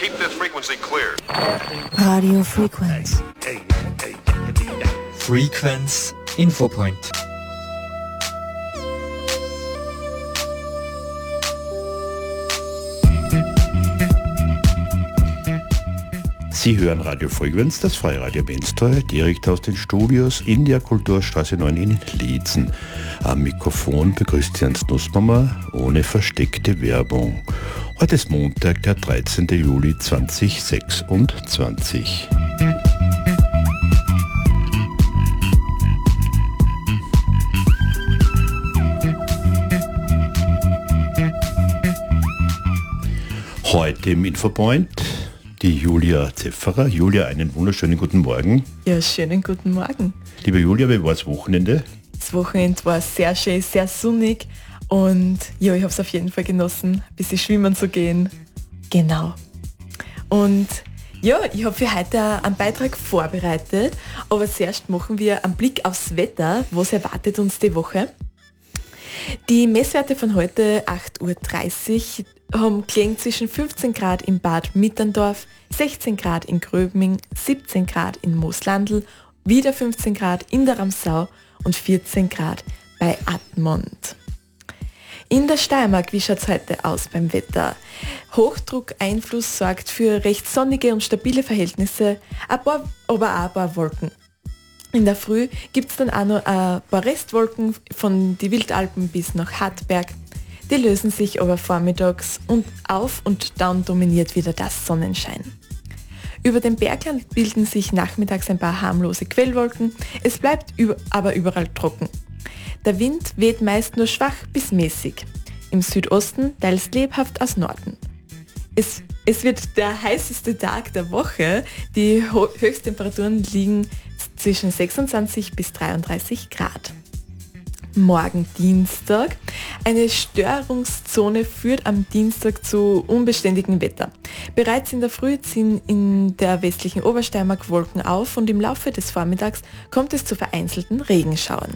Keep this frequency clear. Radio Frequenz. Frequenz Infopoint. Sie hören Radio Frequenz, das Freiradio Bensteuer, direkt aus den Studios in der Kulturstraße 9 in Liezen. Am Mikrofon begrüßt Sie Hans Nussbaumer ohne versteckte Werbung. Heute ist Montag, der 13. Juli 2026. Heute im Infopoint die Julia Zefferer. Julia, einen wunderschönen guten Morgen. Ja, schönen guten Morgen. Liebe Julia, wie war das Wochenende? Das Wochenende war sehr schön, sehr sonnig und ja, ich habe es auf jeden Fall genossen, ein bisschen schwimmen zu gehen. Genau. Und ja, ich habe für heute einen Beitrag vorbereitet, aber zuerst machen wir einen Blick aufs Wetter. Was erwartet uns die Woche? Die Messwerte von heute 8.30 Uhr haben gelegen zwischen 15 Grad in Bad Mitterndorf, 16 Grad in Gröbming, 17 Grad in Mooslandl, wieder 15 Grad in der Ramsau und 14 Grad bei Admont. In der Steiermark, wie schaut es heute aus beim Wetter? Hochdruckeinfluss sorgt für recht sonnige und stabile Verhältnisse, aber auch ein paar Wolken. In der Früh gibt es dann auch noch ein paar Restwolken von die Wildalpen bis nach Hartberg. Die lösen sich aber vormittags und auf und dann dominiert wieder das Sonnenschein. Über dem Bergland bilden sich nachmittags ein paar harmlose Quellwolken, es bleibt aber überall trocken. Der Wind weht meist nur schwach bis mäßig, im Südosten teils lebhaft aus Norden. Es wird der heißeste Tag der Woche, die Höchsttemperaturen liegen zwischen 26 bis 33 Grad. Morgen Dienstag. Eine Störungszone führt am Dienstag zu unbeständigem Wetter. Bereits in der Früh ziehen in der westlichen Obersteiermark Wolken auf und im Laufe des Vormittags kommt es zu vereinzelten Regenschauern.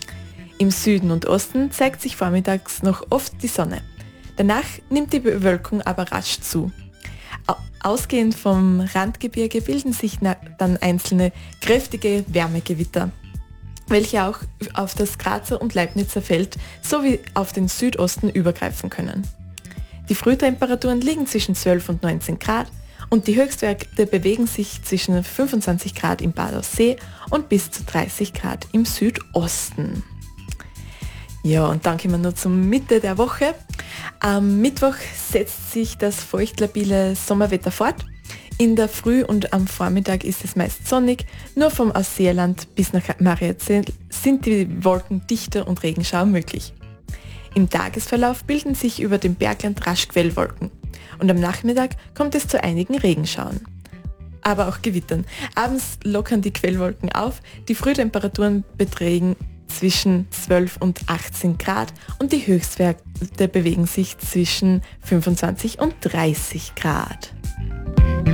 Im Süden und Osten zeigt sich vormittags noch oft die Sonne. Danach nimmt die Bewölkung aber rasch zu. Ausgehend vom Randgebirge bilden sich dann einzelne kräftige Wärmegewitter, welche auch auf das Grazer und Leibnizer Feld sowie auf den Südosten übergreifen können. Die Frühtemperaturen liegen zwischen 12 und 19 Grad und die Höchstwerte bewegen sich zwischen 25 Grad im Badaussee und bis zu 30 Grad im Südosten. Ja, und dann kommen wir noch zur Mitte der Woche. Am Mittwoch setzt sich das feuchtlabile Sommerwetter fort. In der Früh und am Vormittag ist es meist sonnig, nur vom Ausseerland bis nach Mariazell sind die Wolken dichter und Regenschauer möglich. Im Tagesverlauf bilden sich über dem Bergland rasch Quellwolken und am Nachmittag kommt es zu einigen Regenschauern. Aber auch Gewittern. Abends lockern die Quellwolken auf, die Frühtemperaturen betragen zwischen 12 und 18 Grad und die Höchstwerte bewegen sich zwischen 25 und 30 Grad.